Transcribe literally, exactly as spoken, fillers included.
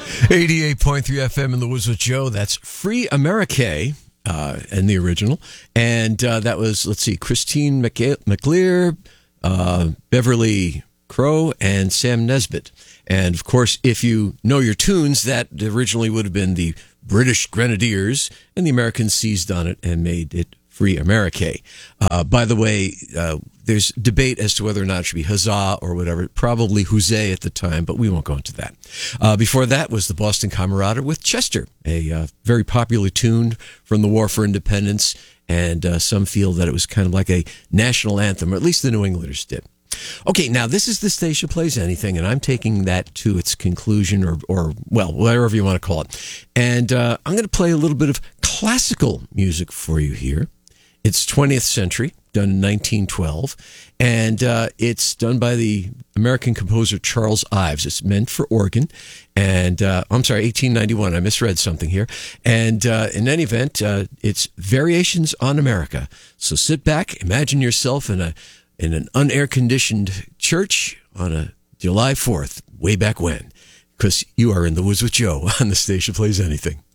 eighty-eight point three F M in the Woods with Joe. That's Free America uh, in the original. And uh, that was, let's see, Christine McLear, uh, Beverly Crow, and Sam Nesbitt. And, of course, if you know your tunes, that originally would have been the British Grenadiers, and the Americans seized on it and made it Free America. Uh, by the way, uh, there's debate as to whether or not it should be Huzzah or whatever. Probably Huzzah at the time, but we won't go into that. Uh, before that was the Boston Camerata with Chester, a uh, very popular tune from the War for Independence, and uh, some feel that it was kind of like a national anthem, or at least the New Englanders did. Okay, now this is The Station Plays Anything, and I'm taking that to its conclusion, or, or well, whatever you want to call it. And uh, I'm going to play a little bit of classical music for you here. It's twentieth century, done in nineteen twelve, and uh, it's done by the American composer Charles Ives. It's meant for organ, and uh, I'm sorry, eighteen ninety-one. I misread something here. And uh, in any event, uh, it's Variations on America. So sit back, imagine yourself in a in an unair-conditioned church on a July fourth, way back when, because you are in the Woods with Joe on The Station Plays Anything.